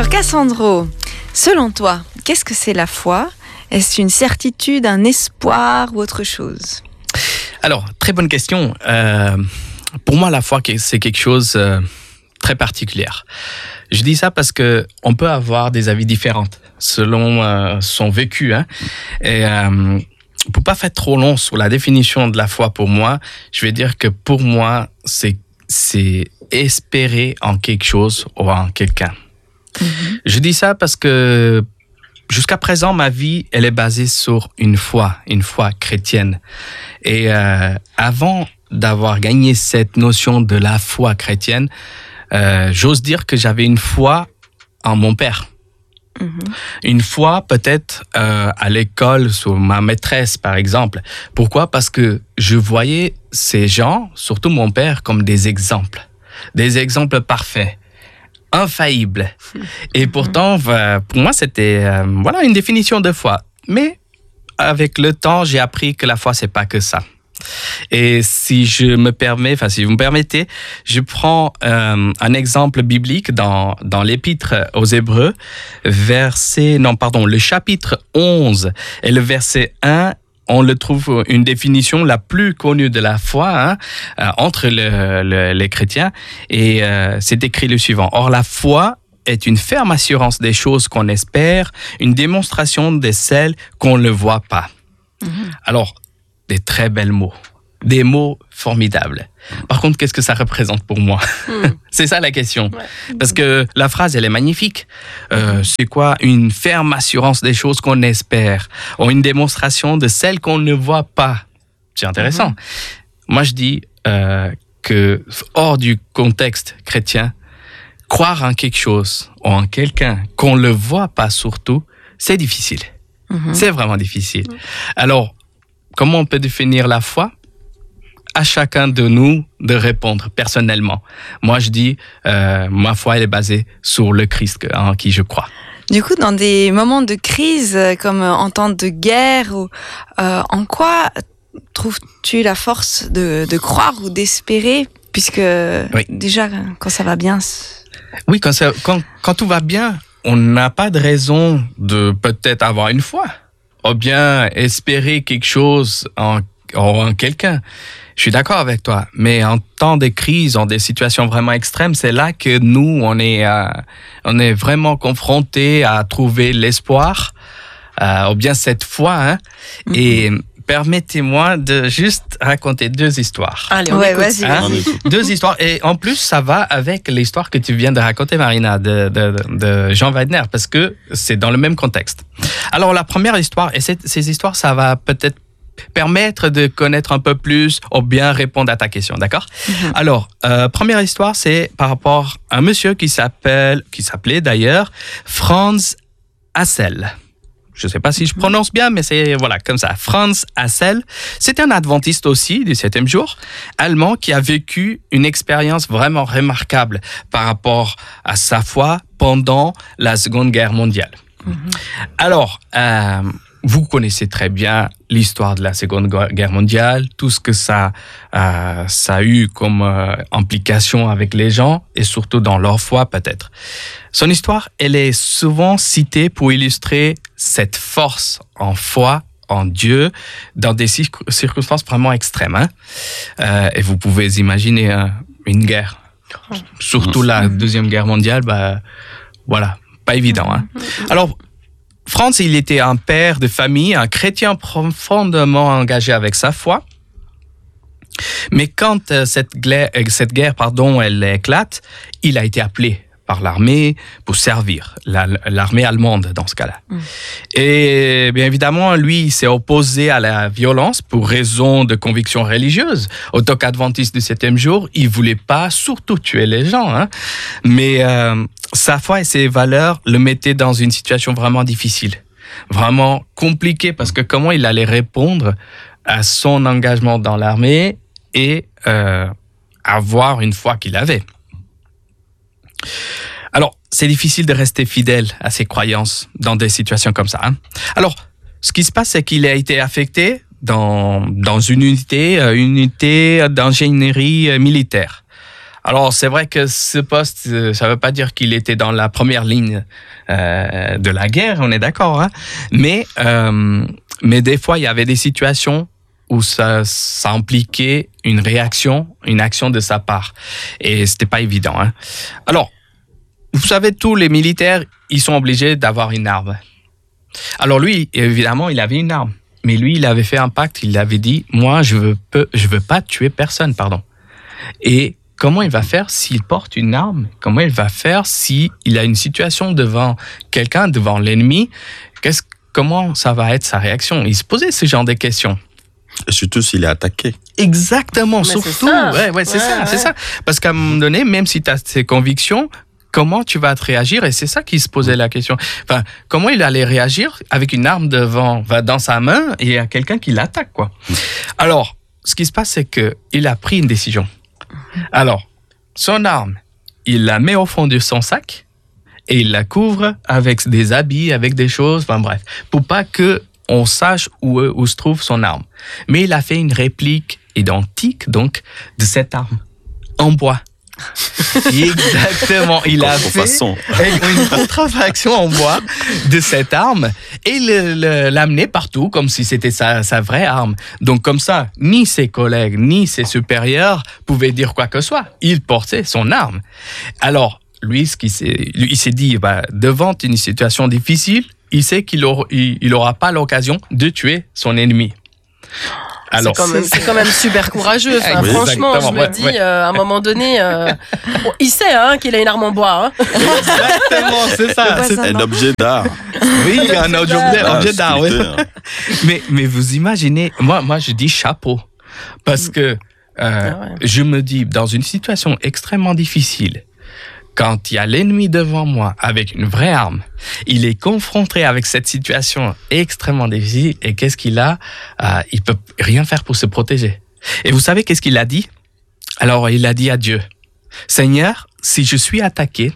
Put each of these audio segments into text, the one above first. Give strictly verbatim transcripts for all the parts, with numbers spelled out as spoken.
Alors Cassandro, selon toi, qu'est-ce que c'est la foi ? Est-ce une certitude, un espoir ou autre chose ? Alors, très bonne question. Euh, pour moi, la foi, c'est quelque chose de euh, très particulier. Je dis ça parce que on peut avoir des avis différents selon euh, son vécu. Hein. Et euh, pour pas faire trop long sur la définition de la foi pour moi, je vais dire que pour moi, c'est, c'est espérer en quelque chose ou en quelqu'un. Mm-hmm. Je dis ça parce que jusqu'à présent, ma vie, elle est basée sur une foi, une foi chrétienne. Et euh, avant d'avoir gagné cette notion de la foi chrétienne, euh, j'ose dire que j'avais une foi en mon père. Mm-hmm. Une foi peut-être euh, à l'école sur ma maîtresse, par exemple. Pourquoi ? Parce que je voyais ces gens, surtout mon père, comme des exemples. Des exemples parfaits. Infaillible. Et pourtant, pour moi, c'était euh, voilà une définition de foi. Mais avec le temps, j'ai appris que la foi, c'est pas que ça. Et si je me permets, enfin si vous me permettez, je prends euh, un exemple biblique dans dans l'Épître aux Hébreux, verset non pardon le chapitre onze et le verset un. On le trouve une définition la plus connue de la foi hein, euh, entre le, le, les chrétiens et euh, c'est écrit le suivant. Or, la foi est une ferme assurance des choses qu'on espère, une démonstration de celles qu'on ne voit pas. Mm-hmm. Alors, des très belles mots, des mots formidables. Par contre, qu'est-ce que ça représente pour moi ? Mm. C'est ça la question. Ouais. Parce que la phrase, elle est magnifique. Euh, c'est quoi ? Une ferme assurance des choses qu'on espère, ou une démonstration de celles qu'on ne voit pas. C'est intéressant. Mm. Moi, je dis euh, que, hors du contexte chrétien, croire en quelque chose, ou en quelqu'un qu'on ne le voit pas surtout, c'est difficile. Mm-hmm. C'est vraiment difficile. Mm. Alors, comment on peut définir la foi ? À chacun de nous de répondre personnellement. Moi, je dis, euh, ma foi, elle est basée sur le Christ en qui je crois. Du coup, dans des moments de crise, comme en temps de guerre, ou, euh, en quoi trouves-tu la force de, de croire ou d'espérer, puisque oui. déjà, quand ça va bien... C'est... Oui, quand, ça, quand, quand tout va bien, on n'a pas de raison de peut-être avoir une foi, ou bien espérer quelque chose en, en quelqu'un. Je suis d'accord avec toi, mais en temps de crise, en des situations vraiment extrêmes, c'est là que nous, on est, euh, on est vraiment confrontés à trouver l'espoir, euh, ou bien cette foi. Hein, mm-hmm. Et permettez-moi de juste raconter deux histoires. Allez, on ouais, écoute. Vas-y, hein, vas-y. Deux histoires, et en plus, ça va avec l'histoire que tu viens de raconter, Marina, de, de, de Jean Weidner, parce que c'est dans le même contexte. Alors, la première histoire, et cette, ces histoires, ça va peut-être permettre de connaître un peu plus ou bien répondre à ta question, d'accord ? Mm-hmm. Alors, euh, première histoire, c'est par rapport à un monsieur qui s'appelle, qui s'appelait d'ailleurs Franz Hassel. Je ne sais pas si je prononce bien, mais c'est voilà comme ça. Franz Hassel, c'était un adventiste aussi du septième jour, allemand qui a vécu une expérience vraiment remarquable par rapport à sa foi pendant la Seconde Guerre mondiale. Mm-hmm. Alors, euh, vous connaissez très bien l'histoire de la Seconde Guerre mondiale, tout ce que ça, euh, ça a eu comme euh, implication avec les gens et surtout dans leur foi peut-être. Son histoire, elle est souvent citée pour illustrer cette force en foi en Dieu dans des circ- circonstances vraiment extrêmes. Hein? Euh, et vous pouvez imaginer euh, une guerre, surtout la Deuxième Guerre mondiale, bah, voilà, pas évident. Hein? Alors, Franz, il était un père de famille, un chrétien profondément engagé avec sa foi. Mais quand euh, cette, gla- cette guerre, pardon, elle éclate, il a été appelé par l'armée pour servir, la, l'armée allemande dans ce cas-là. Mmh. Et bien évidemment, lui, il s'est opposé à la violence pour raison de conviction religieuse. Au tant qu'adventiste du septième jour, il voulait pas surtout tuer les gens, hein. Mais euh, sa foi et ses valeurs le mettaient dans une situation vraiment difficile, vraiment compliquée, parce que comment il allait répondre à son engagement dans l'armée et euh, avoir une foi qu'il avait. Alors, c'est difficile de rester fidèle à ses croyances dans des situations comme ça. Hein. Alors, ce qui se passe, c'est qu'il a été affecté dans, dans une unité, une unité d'ingénierie militaire. Alors, c'est vrai que ce poste, ça ne veut pas dire qu'il était dans la première ligne euh, de la guerre, on est d'accord, hein? Mais, euh, mais des fois, il y avait des situations où ça, ça impliquait une réaction, une action de sa part. Et ce n'était pas évident. Hein? Alors, vous savez, tous les militaires, ils sont obligés d'avoir une arme. Alors lui, évidemment, il avait une arme. Mais lui, il avait fait un pacte, il avait dit, moi, je veux, peu, je veux pas tuer personne, pardon. Et comment il va faire s'il porte une arme? Comment il va faire s'il a une situation devant quelqu'un, devant l'ennemi? Qu'est-ce, comment ça va être sa réaction? Il se posait ce genre de questions. Et surtout s'il est attaqué. Exactement, mais surtout. C'est ça. Ouais, ouais, c'est ouais, ça, ouais. c'est ça. Parce qu'à un moment donné, même si tu as tes convictions, comment tu vas te réagir? Et c'est ça qui se posait la question. Enfin, comment il allait réagir avec une arme devant, dans sa main et il y a quelqu'un qui l'attaque, quoi. Alors, ce qui se passe, c'est qu'il a pris une décision. Alors, son arme, il la met au fond de son sac et il la couvre avec des habits, avec des choses, enfin bref, pour pas que on sache où, où se trouve son arme. Mais il a fait une réplique identique, donc, de cette arme, en bois. Exactement, il a fait une contrefaçon en bois de cette arme et le, le, l'amener partout comme si c'était sa, sa vraie arme. Donc comme ça, ni ses collègues, ni ses supérieurs pouvaient dire quoi que ce soit. Il portait son arme. Alors, lui, ce qu'il s'est, lui, il s'est dit, bah, devant une situation difficile, il sait qu'il n'aura il, il aura pas l'occasion de tuer son ennemi. Alors, c'est, quand même, c'est quand même super courageux. Enfin, oui, franchement, je me ouais, dis, ouais. euh, à un moment donné, euh, bon, il sait hein, qu'il a une arme en bois. Hein. Exactement, c'est ça. C'est un objet d'art. Oui, un objet, d'art, objet d'art. Oui. mais, mais vous imaginez, moi, moi, je dis chapeau. Parce que euh, ah ouais. je me dis, dans une situation extrêmement difficile, quand il y a l'ennemi devant moi avec une vraie arme, il est confronté avec cette situation extrêmement difficile et qu'est-ce qu'il a? euh, Il peut rien faire pour se protéger. Et vous savez qu'est-ce qu'il a dit? Alors il a dit à Dieu, Seigneur, si je suis attaqué,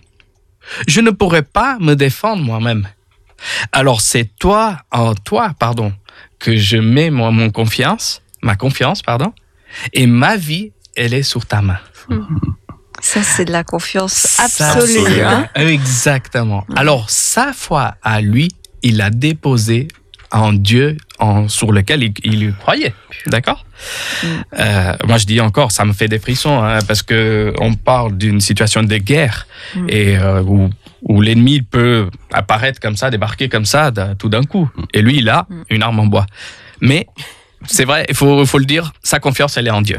je ne pourrai pas me défendre moi-même. Alors c'est toi, en toi, pardon, que je mets mon, mon confiance, ma confiance, pardon, et ma vie, elle est sur ta main. Mmh. Ça, c'est de la confiance absolue. Hein? Exactement. Alors, sa foi à lui, il l'a déposée en Dieu en, sur lequel il, il croyait. D'accord? Mm. Euh, moi, je dis encore, ça me fait des frissons hein, parce qu'on parle d'une situation de guerre mm. et euh, où, où l'ennemi peut apparaître comme ça, débarquer comme ça tout d'un coup. Et lui, il a mm. une arme en bois. Mais, c'est vrai, il faut, faut le dire, sa confiance, elle est en Dieu.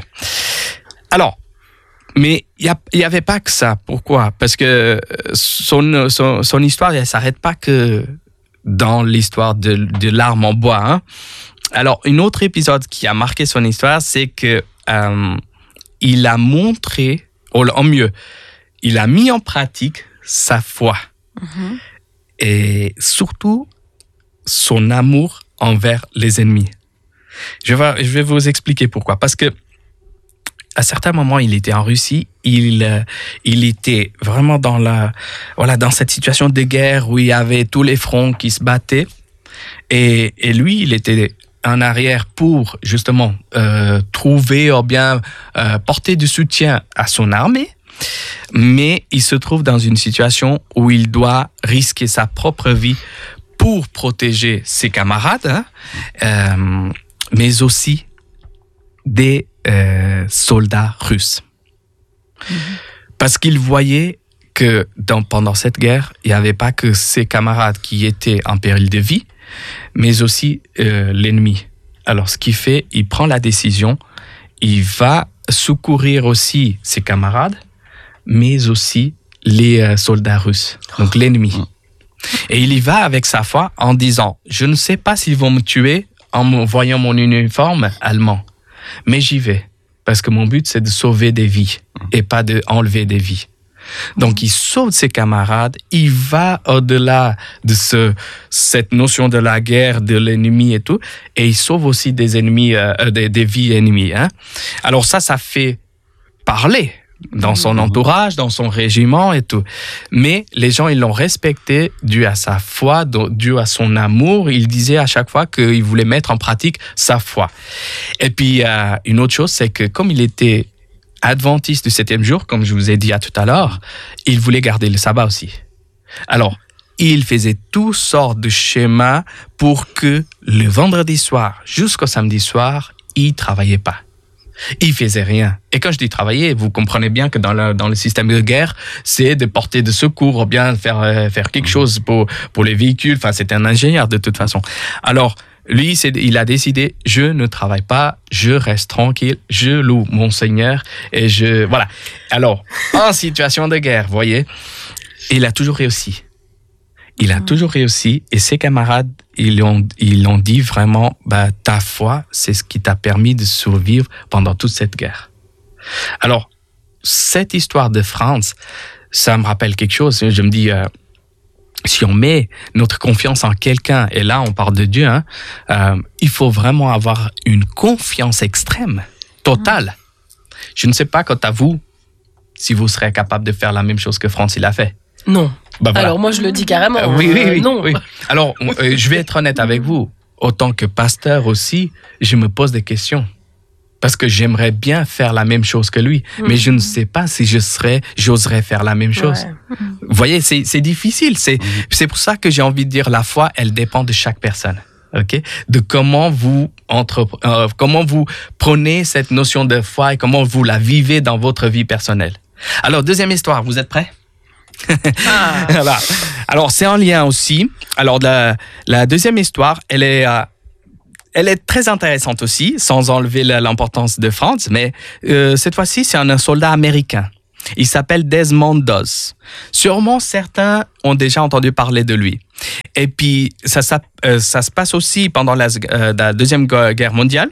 Alors, mais il n'y avait pas que ça. Pourquoi? Parce que son, son, son histoire, elle ne s'arrête pas que dans l'histoire de, de l'arme en bois. Hein. Alors, un autre épisode qui a marqué son histoire, c'est que euh, il a montré, en mieux, il a mis en pratique sa foi. Mm-hmm. Et surtout, son amour envers les ennemis. Je vais, je vais vous expliquer pourquoi. Parce que à certains moments, il était en Russie, il, euh, il était vraiment dans, la, voilà, dans cette situation de guerre où il y avait tous les fronts qui se battaient. Et, et lui, il était en arrière pour justement euh, trouver ou bien euh, porter du soutien à son armée. Mais il se trouve dans une situation où il doit risquer sa propre vie pour protéger ses camarades, hein, euh, mais aussi des euh, soldats russes. Mmh. Parce qu'il voyait que dans, pendant cette guerre, il n'y avait pas que ses camarades qui étaient en péril de vie, mais aussi euh, l'ennemi. Alors, ce qu'il fait, il prend la décision, il va secourir aussi ses camarades, mais aussi les euh, soldats russes, donc l'ennemi. Mmh. Et il y va avec sa foi en disant, je ne sais pas s'ils vont me tuer en me voyant mon uniforme allemand, mais j'y vais, parce que mon but, c'est de sauver des vies et pas d'enlever des vies. Donc, il sauve ses camarades, il va au-delà de ce, cette notion de la guerre, de l'ennemi et tout, et il sauve aussi des ennemis, euh, des, des vies ennemies. Hein. Alors ça, ça fait parler dans son entourage, dans son régiment et tout. Mais les gens, ils l'ont respecté dû à sa foi, dû à son amour. Il disait à chaque fois qu'il voulait mettre en pratique sa foi. Et puis, euh, une autre chose, c'est que comme il était adventiste du septième jour, comme je vous ai dit à tout à l'heure, il voulait garder le sabbat aussi. Alors, il faisait toutes sortes de schémas pour que le vendredi soir jusqu'au samedi soir, il ne travaillait pas. Il faisait rien. Et quand je dis travailler, vous comprenez bien que dans le, dans le système de guerre, c'est de porter de secours ou bien faire, euh, faire quelque chose pour, pour les véhicules. Enfin, c'était un ingénieur de toute façon. Alors, lui, c'est, il a décidé, je ne travaille pas, je reste tranquille, je loue mon Seigneur et je... Voilà. Alors, en situation de guerre, vous voyez, il a toujours réussi. Il a toujours réussi et ses camarades, ils ont, ils ont dit vraiment, bah, ta foi, c'est ce qui t'a permis de survivre pendant toute cette guerre. Alors, cette histoire de Franz, ça me rappelle quelque chose. Je me dis, euh, si on met notre confiance en quelqu'un, et là on parle de Dieu, hein, euh, il faut vraiment avoir une confiance extrême, totale. Je ne sais pas quant à vous, si vous serez capable de faire la même chose que Franz il a fait. Non. Bah voilà. Alors moi je le dis carrément. Euh, oui, oui, oui, euh, non. oui. Alors euh, je vais être honnête avec vous. Autant que pasteur aussi, je me pose des questions. Parce que j'aimerais bien faire la même chose que lui. Mmh. Mais je ne sais pas si je serais, j'oserais faire la même chose. Ouais. Vous voyez, c'est, c'est difficile. C'est, mmh. c'est pour ça que j'ai envie de dire la foi, elle dépend de chaque personne. Okay? De comment vous, entre, euh, comment vous prenez cette notion de foi et comment vous la vivez dans votre vie personnelle. Alors, deuxième histoire, vous êtes prêts? Ah. Voilà. Alors, c'est en lien aussi. Alors, la, la deuxième histoire, elle est, euh, elle est très intéressante aussi, sans enlever l'importance de Franz, mais euh, cette fois-ci, c'est un, un soldat américain. Il s'appelle Desmond Doss. Sûrement, certains ont déjà entendu parler de lui. Et puis, ça, ça, euh, ça se passe aussi pendant la, euh, la Deuxième Guerre mondiale.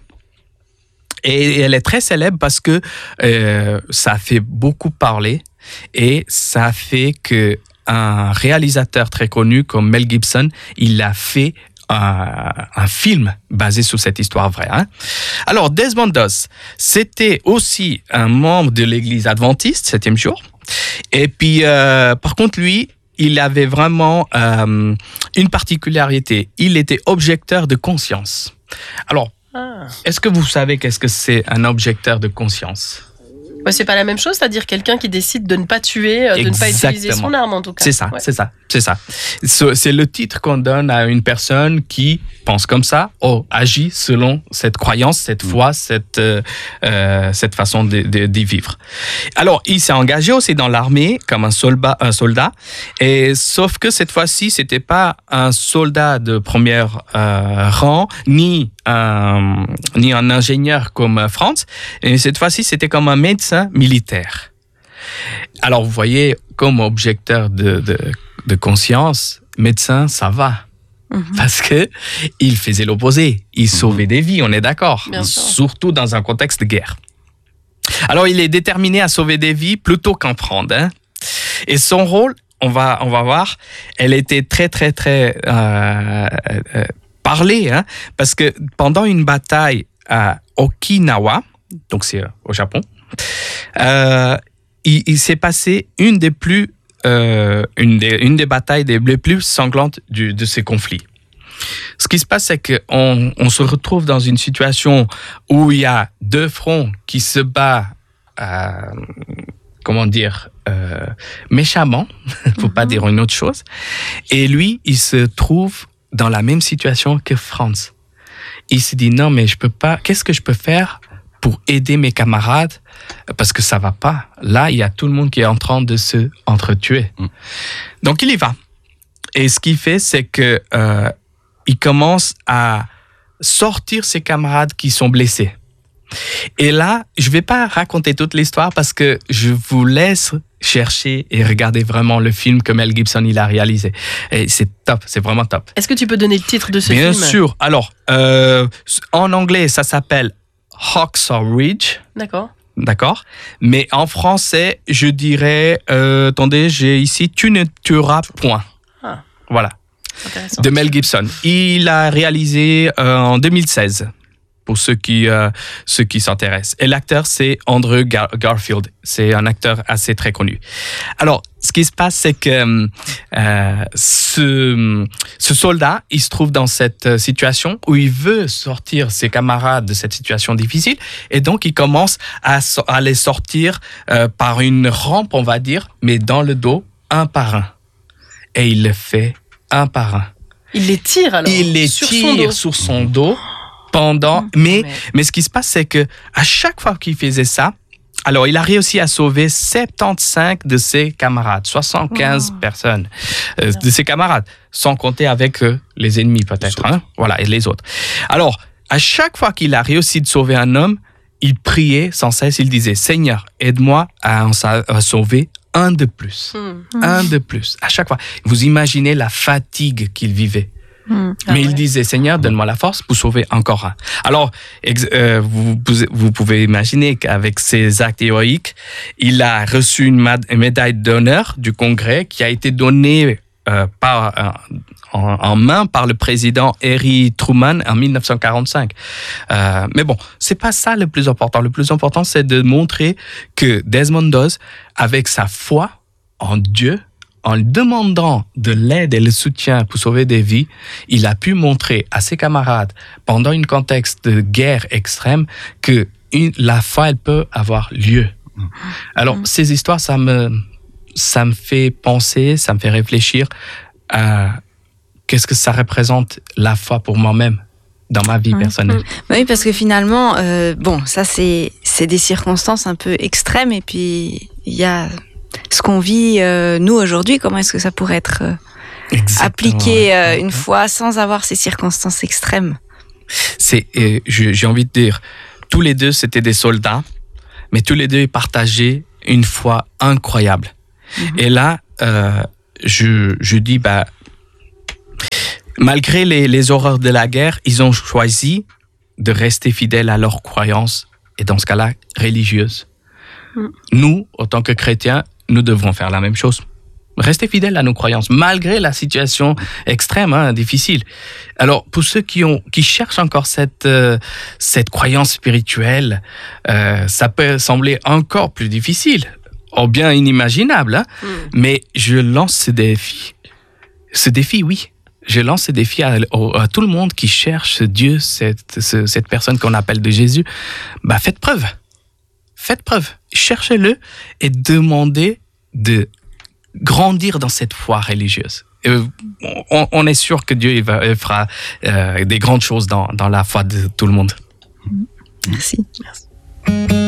Et elle est très célèbre parce que euh, ça a fait beaucoup parler et ça a fait qu'un réalisateur très connu comme Mel Gibson, il a fait un, un film basé sur cette histoire vraie. Hein? Alors, Desmond Doss, c'était aussi un membre de l'église adventiste, septième jour. Et puis, euh, par contre, lui, il avait vraiment euh, une particularité. Il était objecteur de conscience. Alors, Ah. Est-ce que vous savez qu'est-ce que c'est un objecteur de conscience? Ouais, c'est pas la même chose, c'est-à-dire quelqu'un qui décide de ne pas tuer, de Exactement. ne pas utiliser son arme en tout cas. C'est ça, ouais. c'est ça, c'est ça. C'est le titre qu'on donne à une personne qui pense comme ça, oh, agit selon cette croyance, cette foi, cette, euh, euh, cette façon de, de, de vivre. Alors, il s'est engagé aussi dans l'armée comme un soldat, un soldat, et sauf que cette fois-ci, c'était pas un soldat de premier euh, rang, ni un, ni un ingénieur comme Franz, et cette fois-ci, c'était comme un médecin militaire. Alors, vous voyez, comme objecteur de, de, de conscience, médecin, ça va. Mm-hmm. Parce que il faisait l'opposé. Il sauvait des vies, on est d'accord. Bien Surtout dans un contexte de guerre. Alors, il est déterminé à sauver des vies plutôt qu'en prendre. Hein. Et son rôle, on va, on va voir, elle était très, très, très euh, euh, parlée. Hein, parce que pendant une bataille à Okinawa, donc c'est au Japon, euh, il, il s'est passé une des plus euh, une, des, une des batailles des, les plus sanglantes du, de ces conflits. Ce qui se passe, c'est qu'on on se retrouve dans une situation où il y a deux fronts qui se battent, euh, comment dire, euh, méchamment, faut mm-hmm. pas dire une autre chose, et lui, il se trouve dans la même situation que Franz. Il se dit non, mais je peux pas. Qu'est-ce que je peux faire pour aider mes camarades, parce que ça va pas. Là, il y a tout le monde qui est en train de se entretuer. Mm. Donc, il y va. Et ce qu'il fait, c'est que euh, il commence à sortir ses camarades qui sont blessés. Et là, je vais pas raconter toute l'histoire parce que je vous laisse chercher et regarder vraiment le film que Mel Gibson il a réalisé. Et c'est top, c'est vraiment top. Est-ce que tu peux donner le titre de ce Bien film? Bien sûr. Alors, euh, en anglais, ça s'appelle Hacksaw Ridge. D'accord. D'accord. Mais en français, je dirais, euh, attendez, j'ai ici Tu ne tueras point. Ah. Voilà. De Mel Gibson. Il a réalisé euh, en deux mille seize. pour ceux qui, euh, ceux qui s'intéressent. Et l'acteur, c'est Andrew Gar- Garfield. C'est un acteur assez très connu. Alors, ce qui se passe, c'est que euh, ce, ce soldat, il se trouve dans cette situation où il veut sortir ses camarades de cette situation difficile, et donc il commence à, so- à les sortir euh, par une rampe, on va dire, mais dans le dos, un par un. Et il le fait un par un. Il les tire alors Il les sur tire son dos. sur son dos. Pendant, mmh, mais, mais mais ce qui se passe, c'est que à chaque fois qu'il faisait ça, alors il a réussi à sauver soixante-quinze de ses camarades, soixante-quinze oh. personnes euh, de ses camarades, sans compter avec euh, les ennemis peut-être, hein, voilà, et les autres. Alors à chaque fois qu'il a réussi de sauver un homme, il priait sans cesse, il disait Seigneur, aide-moi à en sa- à sauver un de plus, mmh. un de plus. À chaque fois, vous imaginez la fatigue qu'il vivait. Mmh. Mais ah ouais. il disait, Seigneur, donne-moi la force pour sauver encore un. Alors, ex- euh, vous, vous pouvez imaginer qu'avec ces actes héroïques, il a reçu une, ma- une médaille d'honneur du Congrès qui a été donnée euh, par, euh, en, en main par le président Harry Truman en dix-neuf cent quarante-cinq. Euh, mais bon, c'est pas ça le plus important. Le plus important, c'est de montrer que Desmond Doss, avec sa foi en Dieu, en demandant de l'aide et le soutien pour sauver des vies, il a pu montrer à ses camarades, pendant un contexte de guerre extrême, que une, la foi, elle peut avoir lieu. Alors, mmh. ces histoires, ça me, ça me fait penser, ça me fait réfléchir à qu'est-ce que ça représente la foi pour moi-même dans ma vie mmh. personnelle. Oui, parce que finalement, euh, bon, ça, c'est, c'est des circonstances un peu extrêmes, et puis il y a ce qu'on vit, euh, nous, aujourd'hui. Comment est-ce que ça pourrait être euh, appliqué euh, une fois sans avoir ces circonstances extrêmes? C'est, euh, je, j'ai envie de dire, tous les deux, c'était des soldats, mais tous les deux, ils partageaient une foi incroyable. Mm-hmm. Et là, euh, je, je dis, bah, malgré les, les horreurs de la guerre, ils ont choisi de rester fidèles à leurs croyances, et dans ce cas-là, religieuses. Mm. Nous, en tant que chrétiens, nous devrons faire la même chose. Rester fidèles à nos croyances, malgré la situation extrême, hein, difficile. Alors, pour ceux qui ont, qui cherchent encore cette, euh, cette croyance spirituelle, euh, ça peut sembler encore plus difficile, ou bien inimaginable, hein, mm. mais je lance ce défi. Ce défi, oui. Je lance ce défi à, à, à tout le monde qui cherche Dieu, cette, ce, cette personne qu'on appelle de Jésus. Bah, faites preuve. Faites preuve, cherchez-le et demandez de grandir dans cette foi religieuse. Et on, on est sûr que Dieu il va, il fera euh, des grandes choses dans, dans la foi de tout le monde. Merci. Merci.